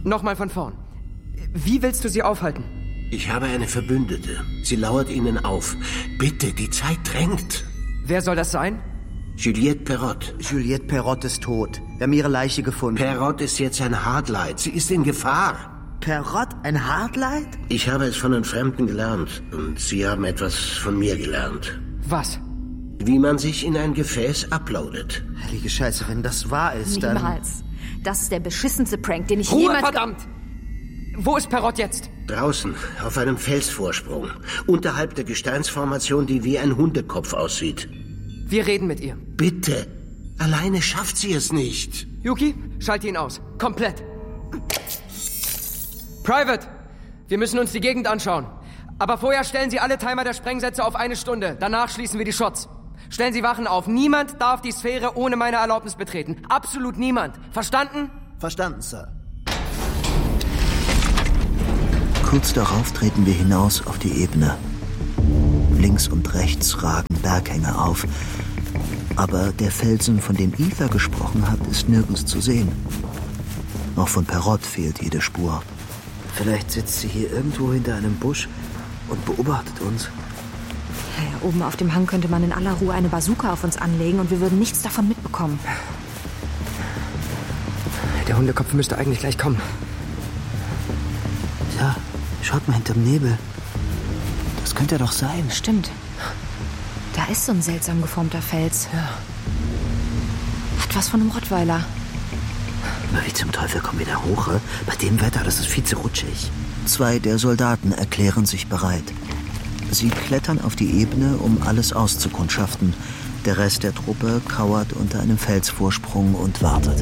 Nochmal von vorn. Wie willst du sie aufhalten? Ich habe eine Verbündete. Sie lauert ihnen auf. Bitte, die Zeit drängt. Wer soll das sein? Juliette Perrott. Juliette Perrott ist tot. Wir haben ihre Leiche gefunden. Perrott ist jetzt ein Hardlight. Sie ist in Gefahr. Perrott? Ein Hardlight? Ich habe es von den Fremden gelernt. Und sie haben etwas von mir gelernt. Was? Wie man sich in ein Gefäß uploadet. Heilige Scheiße, wenn das wahr ist, dann... Niemals. Das ist der beschissenste Prank, den ich Ruhe, jemals... verdammt! Wo ist Perrott jetzt? Draußen, auf einem Felsvorsprung. Unterhalb der Gesteinsformation, die wie ein Hundekopf aussieht. Wir reden mit ihr. Bitte. Alleine schafft sie es nicht. Yuki, schalte ihn aus. Komplett. Private, wir müssen uns die Gegend anschauen. Aber vorher stellen Sie alle Timer der Sprengsätze auf 1 Stunde. Danach schließen wir die Shots. Stellen Sie Wachen auf. Niemand darf die Sphäre ohne meine Erlaubnis betreten. Absolut niemand. Verstanden? Verstanden, Sir. Kurz darauf treten wir hinaus auf die Ebene. Links und rechts ragen Berghänge auf. Aber der Felsen, von dem Ether gesprochen hat, ist nirgends zu sehen. Auch von Perrott fehlt jede Spur. Vielleicht sitzt sie hier irgendwo hinter einem Busch und beobachtet uns. Ja, oben auf dem Hang könnte man in aller Ruhe eine Bazooka auf uns anlegen und wir würden nichts davon mitbekommen. Der Hundekopf müsste eigentlich gleich kommen. Ja, schaut mal hinterm Nebel. Das könnte er doch sein. Stimmt. Da ist so ein seltsam geformter Fels. Ja. Hat was von einem Rottweiler. Aber wie zum Teufel kommen wir da hoch? Bei dem Wetter, das ist viel zu rutschig. 2 der Soldaten erklären sich bereit. Sie klettern auf die Ebene, um alles auszukundschaften. Der Rest der Truppe kauert unter einem Felsvorsprung und wartet.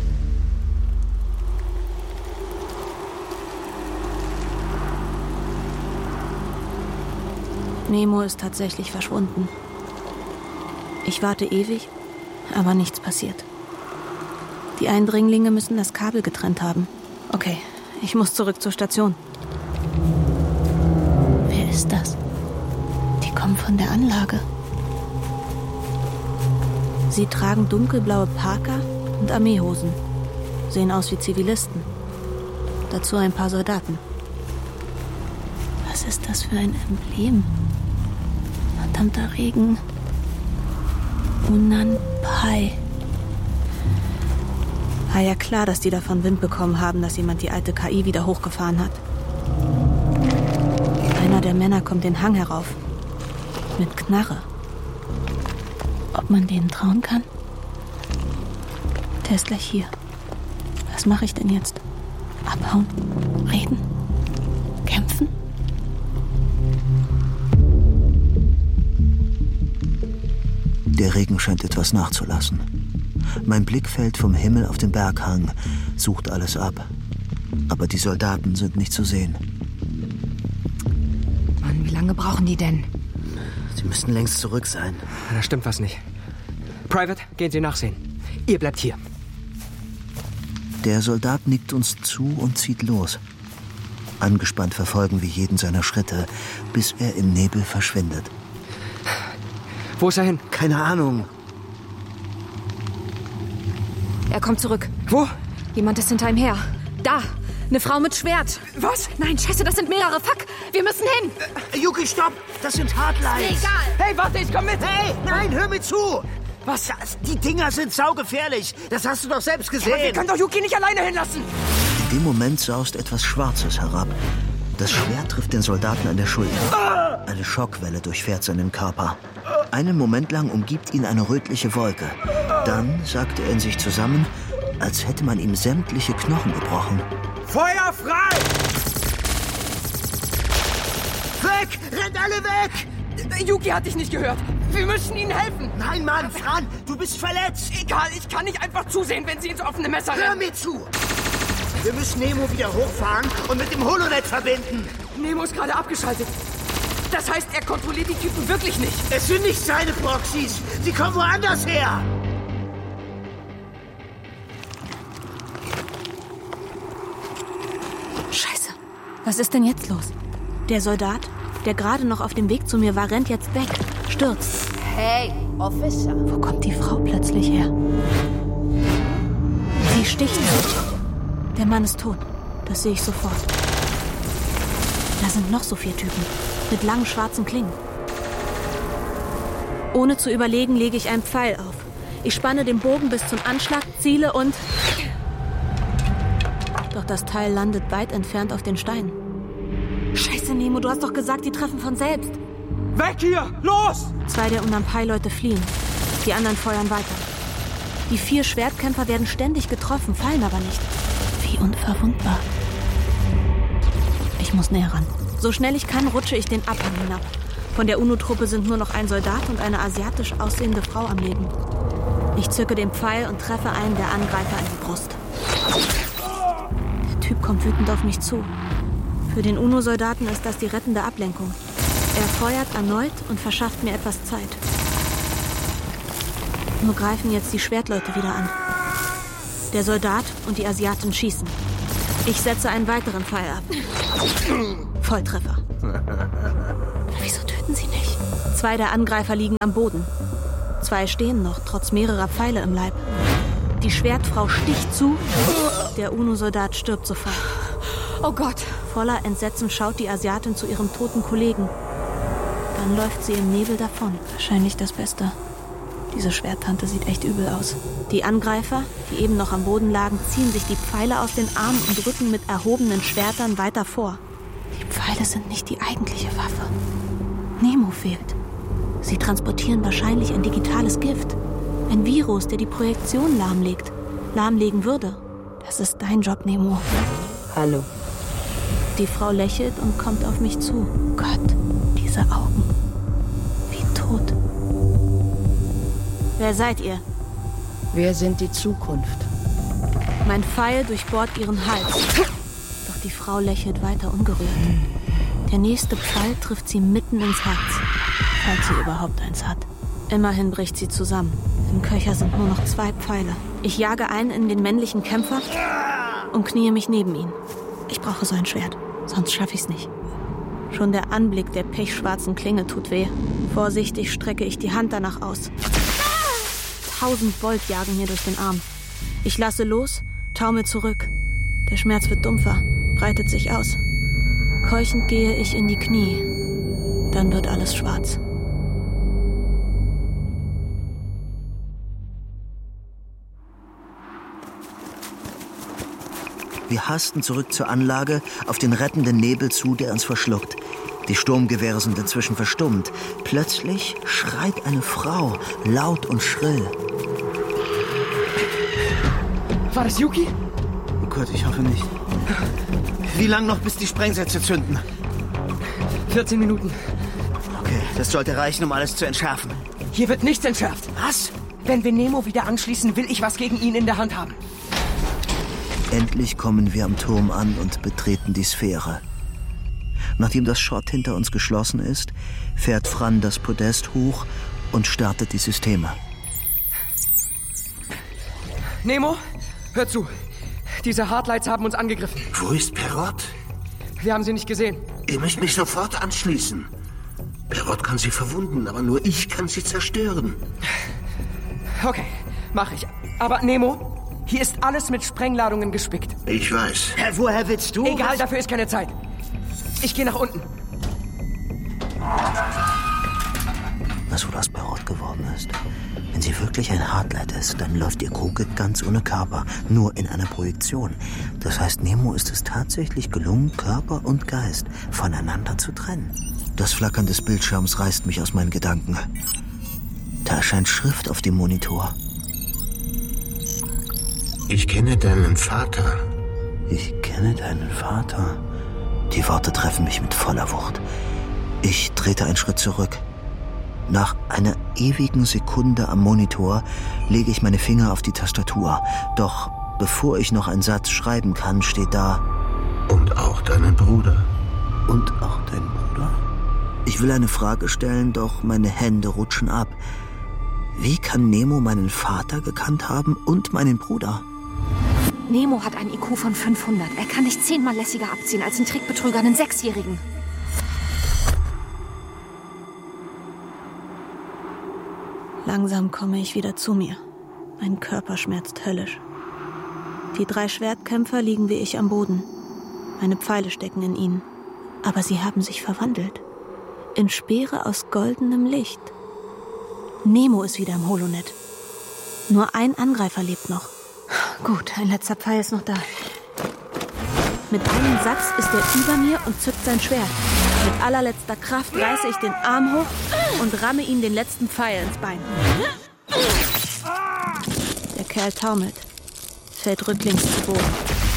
Nemo ist tatsächlich verschwunden. Ich warte ewig, aber nichts passiert. Die Eindringlinge müssen das Kabel getrennt haben. Okay, ich muss zurück zur Station. Wer ist das? Die kommen von der Anlage. Sie tragen dunkelblaue Parker und Armeehosen. Sehen aus wie Zivilisten. Dazu ein paar Soldaten. Was ist das für ein Emblem? Verdammter Regen. Unanpai. War ja klar, dass die davon Wind bekommen haben, dass jemand die alte KI wieder hochgefahren hat. Einer der Männer kommt den Hang herauf. Mit Knarre. Ob man denen trauen kann? Der ist gleich hier. Was mache ich denn jetzt? Abhauen? Reden? Kämpfen? Der Regen scheint etwas nachzulassen. Mein Blick fällt vom Himmel auf den Berghang, sucht alles ab. Aber die Soldaten sind nicht zu sehen. Mann, wie lange brauchen die denn? Sie müssten längst zurück sein. Da stimmt was nicht. Private, gehen Sie nachsehen. Ihr bleibt hier. Der Soldat nickt uns zu und zieht los. Angespannt verfolgen wir jeden seiner Schritte, bis er im Nebel verschwindet. Wo ist er hin? Keine Ahnung. Er kommt zurück. Wo? Jemand ist hinter ihm her. Da! Eine Frau mit Schwert. Was? Nein, scheiße, das sind mehrere. Fuck! Wir müssen hin! Yuki, stopp! Das sind Hardlights. Egal! Hey, warte, ich komm mit! Hey, nein, hör mir zu! Was? Die Dinger sind saugefährlich. Das hast du doch selbst gesehen. Aber wir können doch Yuki nicht alleine hinlassen! In dem Moment saust etwas Schwarzes herab. Das Schwert trifft den Soldaten an der Schulter. Eine Schockwelle durchfährt seinen Körper. Einen Moment lang umgibt ihn eine rötliche Wolke. Dann sackt er in sich zusammen, als hätte man ihm sämtliche Knochen gebrochen. Feuer frei! Weg! Rennt alle weg! Yuki hat dich nicht gehört. Wir müssen ihnen helfen. Nein, Mann, Fran, du bist verletzt. Egal, ich kann nicht einfach zusehen, wenn sie ins offene Messer Hör rennen. mir zu! Wir müssen Nemo wieder hochfahren und mit dem Holonet verbinden. Nemo ist gerade abgeschaltet. Das heißt, er kontrolliert die Typen wirklich nicht. Es sind nicht seine Proxys. Sie kommen woanders her. Scheiße. Was ist denn jetzt los? Der Soldat, der gerade noch auf dem Weg zu mir war, rennt jetzt weg. Stürzt. Hey, Officer. Wo kommt die Frau plötzlich her? Sie sticht mich. Der Mann ist tot. Das sehe ich sofort. Da sind noch so 4 Typen. Mit langen schwarzen Klingen. Ohne zu überlegen, lege ich einen Pfeil auf. Ich spanne den Bogen bis zum Anschlag, ziele und... Doch das Teil landet weit entfernt auf den Steinen. Scheiße, Nemo, du hast doch gesagt, die treffen von selbst. Weg hier! Los! 2 der Unampai-Leute fliehen. Die anderen feuern weiter. Die 4 Schwertkämpfer werden ständig getroffen, fallen aber nicht. Wie unverwundbar. Ich muss näher ran. So schnell ich kann, rutsche ich den Abhang hinab. Von der UNO-Truppe sind nur noch ein Soldat und eine asiatisch aussehende Frau am Leben. Ich zücke den Pfeil und treffe einen der Angreifer in die Brust. Der Typ kommt wütend auf mich zu. Für den UNO-Soldaten ist das die rettende Ablenkung. Er feuert erneut und verschafft mir etwas Zeit. Nur greifen jetzt die Schwertleute wieder an. Der Soldat und die Asiaten schießen. Ich setze einen weiteren Pfeil ab. Volltreffer. Wieso töten sie nicht? 2 der Angreifer liegen am Boden. 2 stehen noch, trotz mehrerer Pfeile im Leib. Die Schwertfrau sticht zu. Der UNO-Soldat stirbt sofort. Oh Gott. Voller Entsetzen schaut die Asiatin zu ihrem toten Kollegen. Dann läuft sie im Nebel davon. Wahrscheinlich das Beste. Diese Schwerttante sieht echt übel aus. Die Angreifer, die eben noch am Boden lagen, ziehen sich die Pfeile aus den Armen und rücken mit erhobenen Schwertern weiter vor. Die Pfeile sind nicht die eigentliche Waffe. Nemo fehlt. Sie transportieren wahrscheinlich ein digitales Gift. Ein Virus, der die Projektion lahmlegen würde. Das ist dein Job, Nemo. Hallo. Die Frau lächelt und kommt auf mich zu. Gott, diese Augen. Wie tot. Wer seid ihr? Wir sind die Zukunft. Mein Pfeil durchbohrt ihren Hals. Doch die Frau lächelt weiter ungerührt. Der nächste Pfeil trifft sie mitten ins Herz. Falls sie überhaupt eins hat. Immerhin bricht sie zusammen. Im Köcher sind nur noch 2 Pfeile. Ich jage ein in den männlichen Kämpfer und kniee mich neben ihn. Ich brauche so ein Schwert, sonst schaffe ich's nicht. Schon der Anblick der pechschwarzen Klinge tut weh. Vorsichtig strecke ich die Hand danach aus. 1000 Volt jagen mir durch den Arm. Ich lasse los, taumel zurück. Der Schmerz wird dumpfer, breitet sich aus. Keuchend gehe ich in die Knie. Dann wird alles schwarz. Wir hasten zurück zur Anlage, auf den rettenden Nebel zu, der uns verschluckt. Die Sturmgewehre sind inzwischen verstummt. Plötzlich schreit eine Frau, laut und schrill. War das Yuki? Oh Gott, ich hoffe nicht. Wie lang noch, bis die Sprengsätze zünden? 14 Minuten. Okay, das sollte reichen, um alles zu entschärfen. Hier wird nichts entschärft. Was? Wenn wir Nemo wieder anschließen, will ich was gegen ihn in der Hand haben. Endlich kommen wir am Turm an und betreten die Sphäre. Nachdem das Schott hinter uns geschlossen ist, fährt Fran das Podest hoch und startet die Systeme. Nemo, hör zu. Diese Hardlights haben uns angegriffen. Wo ist Perrott? Wir haben sie nicht gesehen. Ihr müsst mich sofort anschließen. Perrott kann sie verwunden, aber nur ich kann sie zerstören. Okay, mach ich. Aber Nemo, hier ist alles mit Sprengladungen gespickt. Ich weiß. Woher willst du? Egal, dafür ist keine Zeit. Ich gehe nach unten. Was wohl aus Perrott geworden ist? Wenn sie wirklich ein Hardlight ist, dann läuft ihr Kugel ganz ohne Körper, nur in einer Projektion. Das heißt, Nemo ist es tatsächlich gelungen, Körper und Geist voneinander zu trennen. Das Flackern des Bildschirms reißt mich aus meinen Gedanken. Da erscheint Schrift auf dem Monitor. Ich kenne deinen Vater. Ich kenne deinen Vater. Die Worte treffen mich mit voller Wucht. Ich trete einen Schritt zurück. Nach einer ewigen Sekunde am Monitor lege ich meine Finger auf die Tastatur. Doch bevor ich noch einen Satz schreiben kann, steht da: Und auch deinen Bruder. Und auch dein Bruder? Ich will eine Frage stellen, doch meine Hände rutschen ab. Wie kann Nemo meinen Vater gekannt haben und meinen Bruder? Nemo hat einen IQ von 500. Er kann dich 10-mal lässiger abziehen als ein Trickbetrüger einen 6-Jährigen. Langsam komme ich wieder zu mir. Mein Körper schmerzt höllisch. Die 3 Schwertkämpfer liegen wie ich am Boden. Meine Pfeile stecken in ihnen. Aber sie haben sich verwandelt. In Speere aus goldenem Licht. Nemo ist wieder im Holonet. Nur ein Angreifer lebt noch. Gut, ein letzter Pfeil ist noch da. Mit einem Satz ist er über mir und zückt sein Schwert. Mit allerletzter Kraft reiße ich den Arm hoch und ramme ihm den letzten Pfeil ins Bein. Der Kerl taumelt, fällt rücklings zu Boden.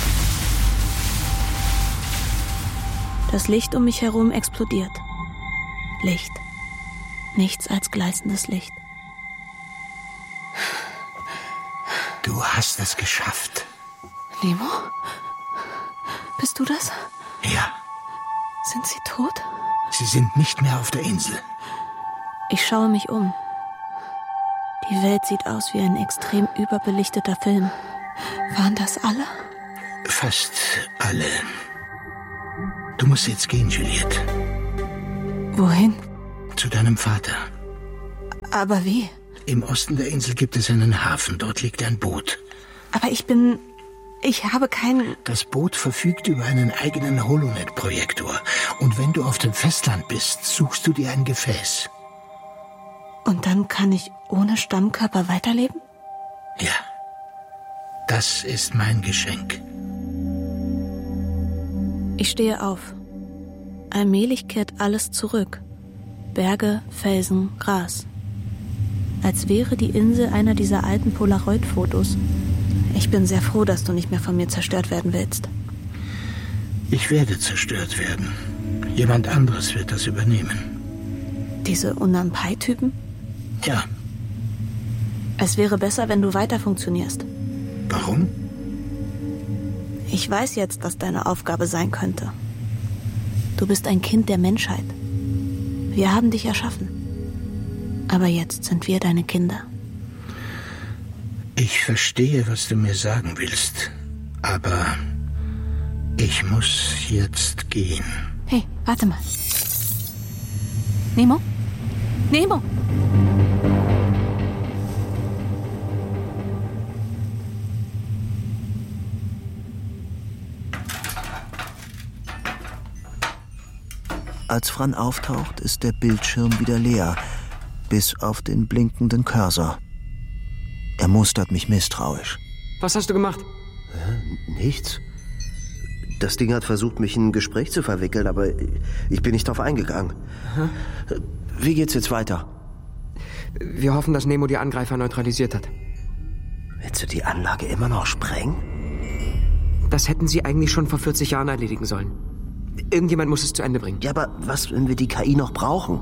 Das Licht um mich herum explodiert. Licht. Nichts als gleißendes Licht. Du hast es geschafft. Nemo? Bist du das? Ja. Sind sie tot? Sie sind nicht mehr auf der Insel. Ich schaue mich um. Die Welt sieht aus wie ein extrem überbelichteter Film. Waren das alle? Fast alle. Du musst jetzt gehen, Juliette. Wohin? Zu deinem Vater. Aber wie? Im Osten der Insel gibt es einen Hafen. Dort liegt ein Boot. Aber ich habe keinen... Das Boot verfügt über einen eigenen Holonet-Projektor. Und wenn du auf dem Festland bist, suchst du dir ein Gefäß. Und dann kann ich ohne Stammkörper weiterleben? Ja. Das ist mein Geschenk. Ich stehe auf. Allmählich kehrt alles zurück. Berge, Felsen, Gras. Als wäre die Insel einer dieser alten Polaroid-Fotos. Ich bin sehr froh, dass du nicht mehr von mir zerstört werden willst. Ich werde zerstört werden. Jemand anderes wird das übernehmen. Diese Unampai-Typen? Ja. Es wäre besser, wenn du weiter funktionierst. Warum? Ich weiß jetzt, was deine Aufgabe sein könnte. Du bist ein Kind der Menschheit. Wir haben dich erschaffen. Aber jetzt sind wir deine Kinder. Ich verstehe, was du mir sagen willst. Aber ich muss jetzt gehen. Hey, warte mal. Nemo? Nemo! Als Fran auftaucht, ist der Bildschirm wieder leer, bis auf den blinkenden Cursor. Er mustert mich misstrauisch. Was hast du gemacht? Nichts. Das Ding hat versucht, mich in ein Gespräch zu verwickeln, aber ich bin nicht drauf eingegangen. Aha. Wie geht's jetzt weiter? Wir hoffen, dass Nemo die Angreifer neutralisiert hat. Willst du die Anlage immer noch sprengen? Das hätten sie eigentlich schon vor 40 Jahren erledigen sollen. Irgendjemand muss es zu Ende bringen. Ja, aber was, wenn wir die KI noch brauchen?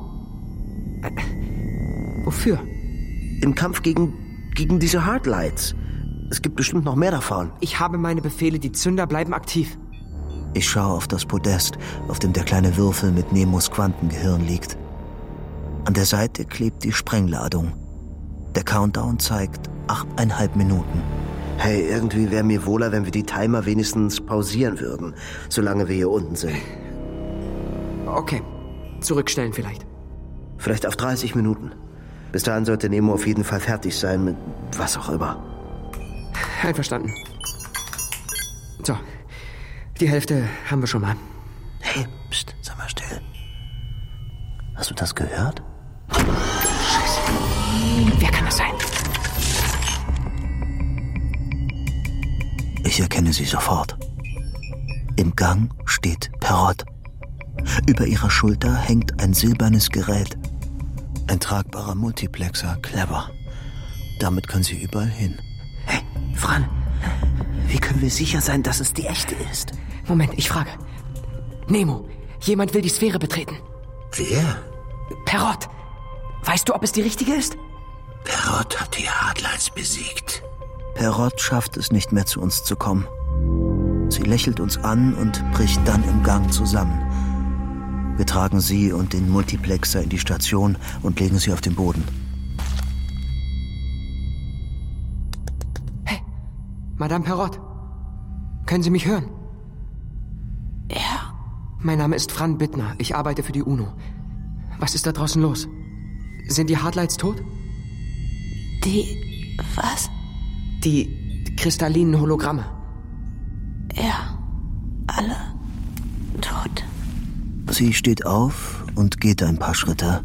Wofür? Im Kampf gegen diese Hardlights. Es gibt bestimmt noch mehr davon. Ich habe meine Befehle, die Zünder bleiben aktiv. Ich schaue auf das Podest, auf dem der kleine Würfel mit Nemos Quantengehirn liegt. An der Seite klebt die Sprengladung. Der Countdown zeigt 8,5 Minuten. Hey, irgendwie wäre mir wohler, wenn wir die Timer wenigstens pausieren würden, solange wir hier unten sind. Okay, zurückstellen vielleicht. Vielleicht auf 30 Minuten. Bis dahin sollte Nemo auf jeden Fall fertig sein mit was auch immer. Einverstanden. So, die Hälfte haben wir schon mal. Hey, pst, sei mal still. Hast du das gehört? Scheiße. Wer kann das sein? Ich erkenne sie sofort. Im Gang steht Perrott. Über ihrer Schulter hängt ein silbernes Gerät. Ein tragbarer Multiplexer, clever. Damit kann sie überall hin. Hey, Fran, wie können wir sicher sein, dass es die echte ist? Moment, ich frage. Nemo, jemand will die Sphäre betreten. Wer? Perrott. Weißt du, ob es die richtige ist? Perrott hat die Hardlights besiegt. Perrott schafft es nicht mehr, zu uns zu kommen. Sie lächelt uns an und bricht dann im Gang zusammen. Wir tragen sie und den Multiplexer in die Station und legen sie auf den Boden. Hey, Madame Perrott. Können Sie mich hören? Ja. Mein Name ist Fran Bittner. Ich arbeite für die UNO. Was ist da draußen los? Sind die Hardlights tot? Die... was? Die kristallinen Hologramme. Ja, alle tot. Sie steht auf und geht ein paar Schritte.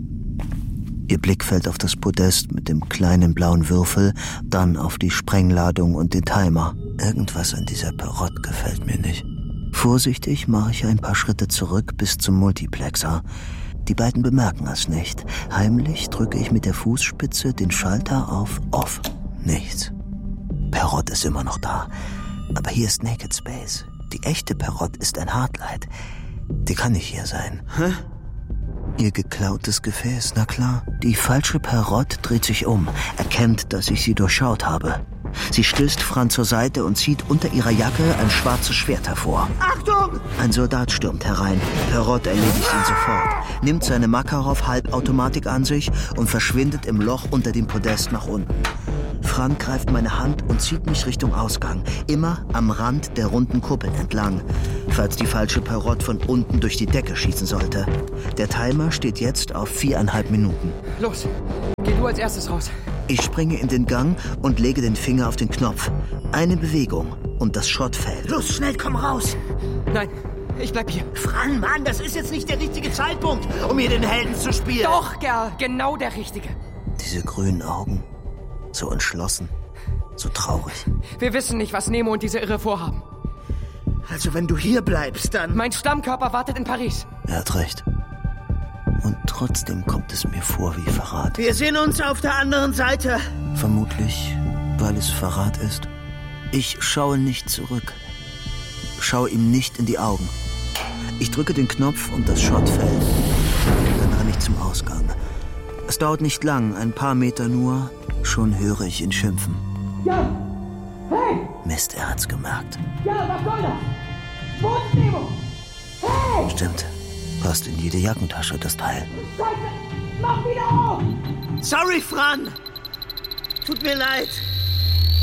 Ihr Blick fällt auf das Podest mit dem kleinen blauen Würfel, dann auf die Sprengladung und den Timer. Irgendwas an dieser Perrott gefällt mir nicht. Vorsichtig mache ich ein paar Schritte zurück bis zum Multiplexer. Die beiden bemerken es nicht. Heimlich drücke ich mit der Fußspitze den Schalter auf Off. Nichts. Perrott ist immer noch da. Aber hier ist Naked Space. Die echte Perrott ist ein Hardlight. Die kann nicht hier sein. Hä? Ihr geklautes Gefäß, na klar. Die falsche Perrott dreht sich um, erkennt, dass ich sie durchschaut habe. Sie stößt Fran zur Seite und zieht unter ihrer Jacke ein schwarzes Schwert hervor. Achtung! Ein Soldat stürmt herein. Perrott erledigt ihn sofort, nimmt seine Makarov-Halbautomatik an sich und verschwindet im Loch unter dem Podest nach unten. Fran greift meine Hand und zieht mich Richtung Ausgang, immer am Rand der runden Kuppel entlang, falls die falsche Perrott von unten durch die Decke schießen sollte. Der Timer steht jetzt auf 4,5 Minuten. Los, geh du als erstes raus. Ich springe in den Gang und lege den Finger auf den Knopf. Eine Bewegung und das Schrott fällt. Los, schnell, komm raus! Nein, ich bleib hier. Fran, Mann, das ist jetzt nicht der richtige Zeitpunkt, um hier den Helden zu spielen. Doch, Kerl, genau der Richtige. Diese grünen Augen, so entschlossen, so traurig. Wir wissen nicht, was Nemo und diese Irre vorhaben. Also wenn du hier bleibst, dann... Mein Stammkörper wartet in Paris. Er hat recht. Und trotzdem kommt es mir vor wie Verrat. Wir sehen uns auf der anderen Seite. Vermutlich, weil es Verrat ist. Ich schaue nicht zurück. Schaue ihm nicht in die Augen. Ich drücke den Knopf und das Schott fällt. Dann renne ich zum Ausgang. Es dauert nicht lang, ein paar Meter nur. Schon höre ich ihn schimpfen. Ja! Hey! Mist, er hat's gemerkt. Ja, was soll das? Wo ist Nemo? Hey! Stimmt. Passt in jede Jackentasche, das Teil. Scheiße! Mach wieder auf! Sorry, Fran! Tut mir leid.